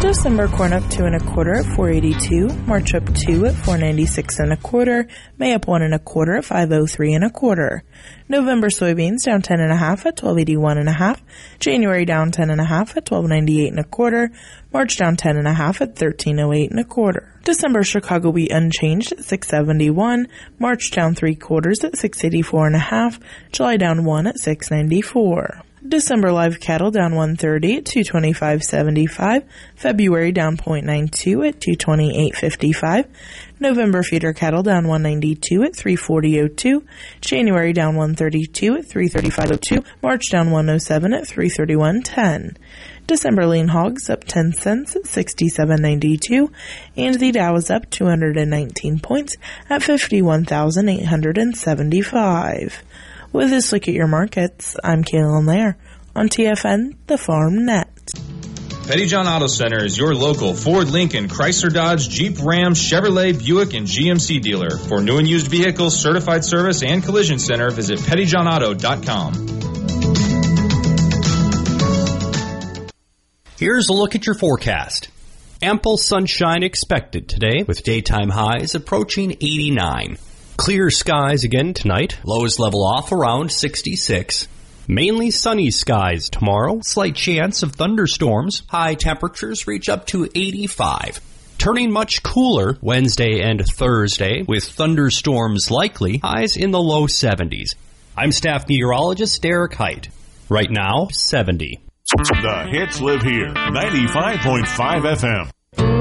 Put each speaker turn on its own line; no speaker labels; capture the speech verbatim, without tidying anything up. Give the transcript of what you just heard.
December corn up two and a quarter at four eighty-two, March up two at four ninety-six and a quarter, May up one and a quarter at five oh three and a quarter. November soybeans down ten and a half at twelve eighty-one and a half, January down ten and a half at twelve ninety-eight and a quarter, March down ten and a half at thirteen oh eight and a quarter. December Chicago wheat unchanged at six seventy-one, March down three quarters at six eighty-four and a half, July down one at six ninety-four. December live cattle down one thirty at two twenty-five seventy-five, February down point nine two at two twenty-eight fifty-five, November feeder cattle down one ninety-two at three forty oh two, January down one thirty-two at three thirty-five oh two, March down one oh seven at three thirty-one ten. December lean hogs up ten cents at sixty-seven ninety-two, and the Dow is up two hundred nineteen points at fifty-one thousand eight hundred seventy-five. With this look at your markets, I'm Kaylin Lair on T F N, the Farm Net.
Pettyjohn Auto Center is your local Ford, Lincoln, Chrysler, Dodge, Jeep, Ram, Chevrolet, Buick, and G M C dealer. For new and used vehicles, certified service, and collision center, visit pettyjohn auto dot com.
Here's a look at your forecast. Ample sunshine expected today with daytime highs approaching eighty-nine. Clear skies again tonight. Lows level off around sixty-six. Mainly sunny skies tomorrow. Slight chance of thunderstorms. High temperatures reach up to eighty-five. Turning much cooler Wednesday and Thursday with thunderstorms likely. Highs in the low seventies. I'm staff meteorologist Derek Height. Right now, seventy.
The hits live here. ninety-five point five F M.